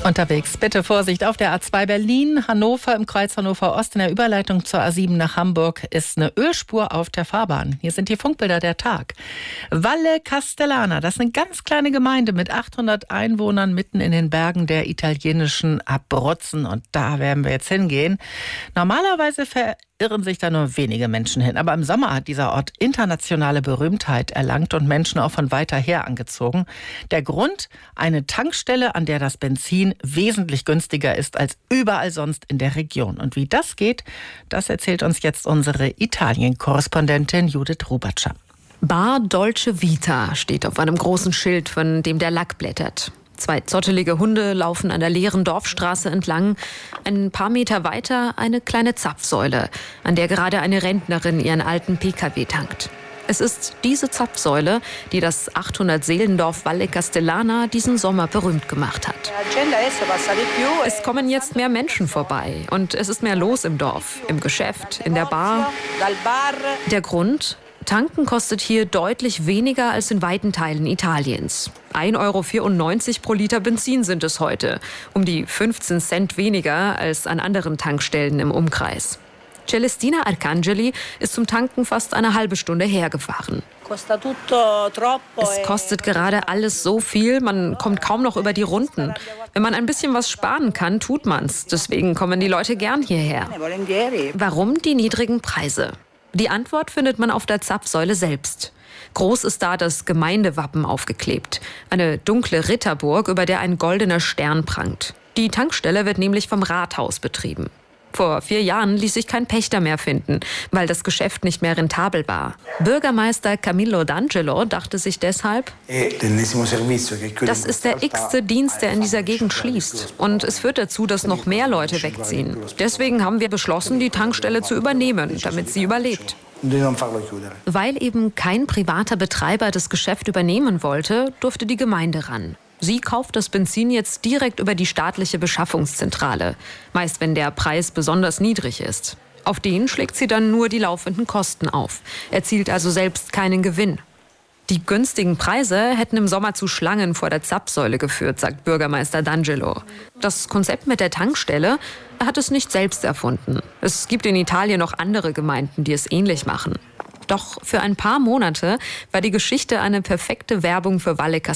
Unterwegs. Bitte Vorsicht auf der A2 Berlin, Hannover im Kreuz Hannover-Ost. In der Überleitung zur A7 nach Hamburg ist eine Ölspur auf der Fahrbahn. Hier sind die Funkbilder der Tag. Valle Castellana, das ist eine ganz kleine Gemeinde mit 800 Einwohnern mitten in den Bergen der italienischen Abruzzen. Und da werden wir jetzt hingehen. Normalerweise verirren sich da nur wenige Menschen hin. Aber im Sommer hat dieser Ort internationale Berühmtheit erlangt und Menschen auch von weiter her angezogen. Der Grund? Eine Tankstelle, an der das Benzin wesentlich günstiger ist als überall sonst in der Region. Und wie das geht, das erzählt uns jetzt unsere Italien-Korrespondentin Judith Rubatscher. Bar Dolce Vita steht auf einem großen Schild, von dem der Lack blättert. 2 zottelige Hunde laufen an der leeren Dorfstraße entlang. Ein paar Meter weiter eine kleine Zapfsäule, an der gerade eine Rentnerin ihren alten PKW tankt. Es ist diese Zapfsäule, die das 800-Seelendorf Valle Castellana diesen Sommer berühmt gemacht hat. Es kommen jetzt mehr Menschen vorbei und es ist mehr los im Dorf, im Geschäft, in der Bar. Der Grund? Tanken kostet hier deutlich weniger als in weiten Teilen Italiens. 1,94 € pro Liter Benzin sind es heute, um die 15 Cent weniger als an anderen Tankstellen im Umkreis. Celestina Arcangeli ist zum Tanken fast eine halbe Stunde hergefahren. Es kostet gerade alles so viel, man kommt kaum noch über die Runden. Wenn man ein bisschen was sparen kann, tut man's. Deswegen kommen die Leute gern hierher. Warum die niedrigen Preise? Die Antwort findet man auf der Zapfsäule selbst. Groß ist da das Gemeindewappen aufgeklebt. Eine dunkle Ritterburg, über der ein goldener Stern prangt. Die Tankstelle wird nämlich vom Rathaus betrieben. Vor 4 Jahren ließ sich kein Pächter mehr finden, weil das Geschäft nicht mehr rentabel war. Bürgermeister Camillo D'Angelo dachte sich deshalb, das ist der x-te Dienst, der in dieser Gegend schließt. Und es führt dazu, dass noch mehr Leute wegziehen. Deswegen haben wir beschlossen, die Tankstelle zu übernehmen, damit sie überlebt. Weil eben kein privater Betreiber das Geschäft übernehmen wollte, durfte die Gemeinde ran. Sie kauft das Benzin jetzt direkt über die staatliche Beschaffungszentrale. Meist, wenn der Preis besonders niedrig ist. Auf den schlägt sie dann nur die laufenden Kosten auf. Erzielt also selbst keinen Gewinn. Die günstigen Preise hätten im Sommer zu Schlangen vor der Zapfsäule geführt, sagt Bürgermeister D'Angelo. Das Konzept mit der Tankstelle hat es nicht selbst erfunden. Es gibt in Italien noch andere Gemeinden, die es ähnlich machen. Doch für ein paar Monate war die Geschichte eine perfekte Werbung für Valle Castellana.